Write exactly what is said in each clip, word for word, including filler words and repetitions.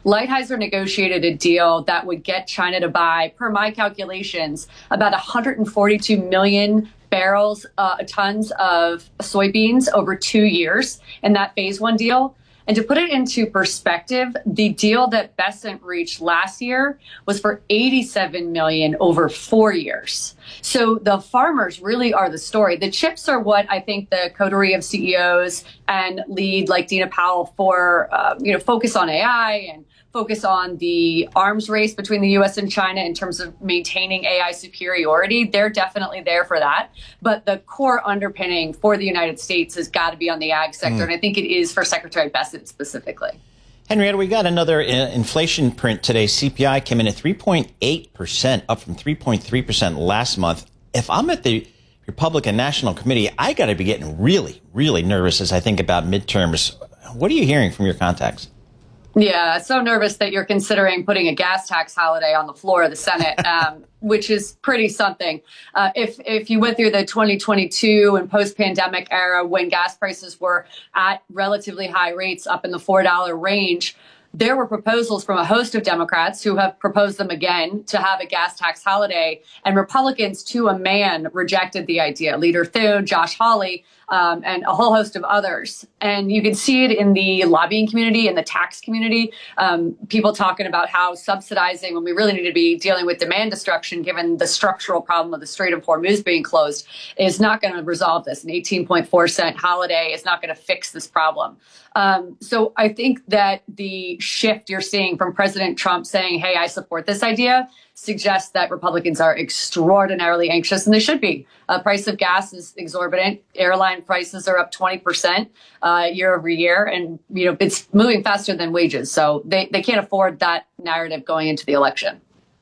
Lighthizer negotiated a deal that would get China to buy, per my calculations, about one hundred forty-two million barrels, uh, tons of soybeans over two years in that phase one deal. And to put it into perspective, the deal that Besant reached last year was for eighty-seven million over four years. So the farmers really are the story. The chips are what I think the coterie of C E Os and lead like Dina Powell for, uh, you know, focus on A I and focus on the arms race between the U S and China in terms of maintaining A I superiority. They're definitely there for that. But the core underpinning for the United States has got to be on the ag sector. Mm. And I think it is for Secretary Besant specifically. Henrietta, we got another uh, inflation print today. C P I came in at three point eight percent, up from three point three percent last month. If I'm at the Republican National Committee, I got to be getting really, really nervous as I think about midterms. What are you hearing from your contacts? Yeah, so nervous that you're considering putting a gas tax holiday on the floor of the Senate, um, which is pretty something. Uh, if if you went through the twenty twenty-two and post-pandemic era when gas prices were at relatively high rates up in the four dollar range, there were proposals from a host of Democrats who have proposed them again to have a gas tax holiday. And Republicans, to a man, rejected the idea. Leader Thune, Josh Hawley, um, and a whole host of others. And you can see it in the lobbying community, in the tax community, um, people talking about how subsidizing when we really need to be dealing with demand destruction, given the structural problem of the Strait of Hormuz being closed, is not going to resolve this. An eighteen point four cent holiday is not going to fix this problem. Um, so I think that the shift you're seeing from President Trump saying, hey, I support this idea, suggests that Republicans are extraordinarily anxious, and they should be. Uh, price of gas is exorbitant. Airline prices are up twenty percent uh, year over year, and you know it's moving faster than wages. So they, they can't afford that narrative going into the election.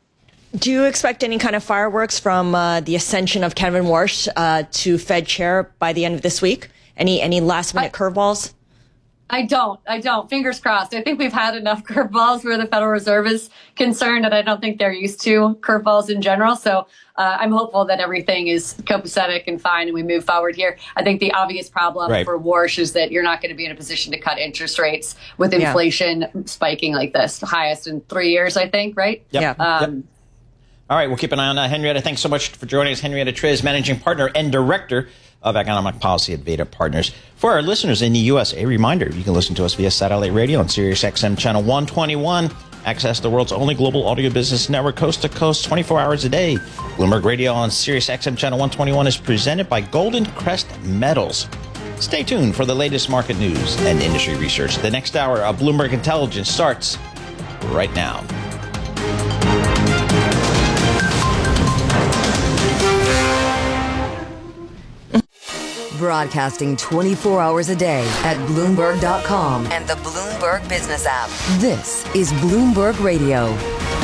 Do you expect any kind of fireworks from uh, the ascension of Kevin Warsh uh, to Fed chair by the end of this week? Any any last minute curveballs? I don't. I don't. Fingers crossed. I think we've had enough curveballs where the Federal Reserve is concerned, and I don't think they're used to curveballs in general. So uh, I'm hopeful that everything is copacetic and fine and we move forward here. I think the obvious problem right. for Warsh is that you're not going to be in a position to cut interest rates with inflation yeah. spiking like this, the highest in three years, I think, right? Yep. Yeah. Um, yep. All right. We'll keep an eye on that. Henrietta, thanks so much for joining us. Henrietta Triz, Managing Partner and Director of Economic Policy at Veda Partners. For our listeners in the U S, a reminder, you can listen to us via satellite radio on Sirius X M channel one twenty-one. Access the world's only global audio business network coast to coast twenty-four hours a day. Bloomberg Radio on Sirius X M channel one twenty-one is presented by Golden Crest Metals. Stay tuned for the latest market news and industry research. The next hour of Bloomberg Intelligence starts right now. Broadcasting twenty-four hours a day at Bloomberg dot com and the Bloomberg Business app. This is Bloomberg Radio.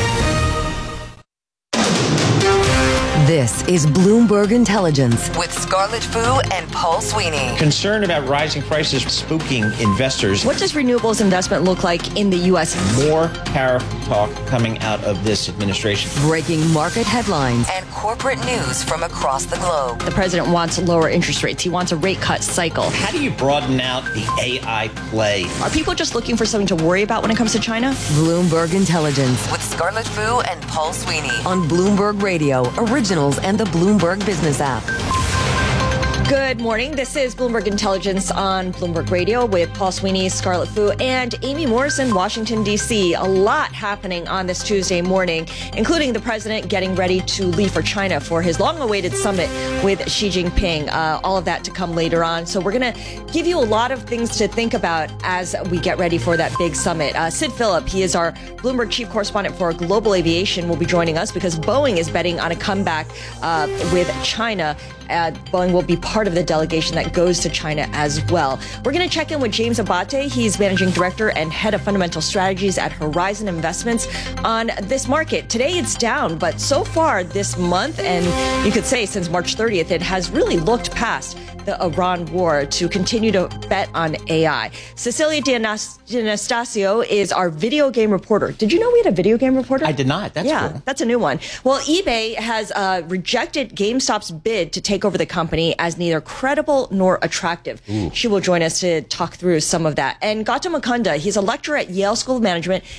This is Bloomberg Intelligence with Scarlett Fu and Paul Sweeney. Concern about rising prices spooking investors. What does renewables investment look like in the U S? More tariff talk coming out of this administration. Breaking market headlines and corporate news from across the globe. The president wants lower interest rates. He wants a rate cut cycle. How do you broaden out the A I play? Are people just looking for something to worry about when it comes to China? Bloomberg Intelligence with Scarlett Fu and Paul Sweeney on Bloomberg Radio, Originals and the Bloomberg Business app. Good morning. This is Bloomberg Intelligence on Bloomberg Radio with Paul Sweeney, Scarlett Fu, and Amy Morrison, Washington, D C. A lot happening on this Tuesday morning, including the president getting ready to leave for China for his long-awaited summit with Xi Jinping. Uh, all of that to come later on. So we're going to give you a lot of things to think about as we get ready for that big summit. Uh, Sid Phillip, he is our Bloomberg chief correspondent for global aviation, will be joining us because Boeing is betting on a comeback uh, with China. Uh, Boeing will be part of the delegation that goes to China as well. We're going to check in with James Abate. He's managing director and head of fundamental strategies at Horizon Investments on this market. Today it's down, but so far this month, and you could say since March thirtieth, it has really looked past the Iran war to continue to bet on A I. Cecilia D'Anastasio is our video game reporter. Did you know we had a video game reporter? I did not. That's yeah, cool. That's a new one. Well, eBay has uh, rejected GameStop's bid to take over the company as neither credible nor attractive. Ooh. She will join us to talk through some of that. And Gautam Mukunda, he's a lecturer at Yale School of Management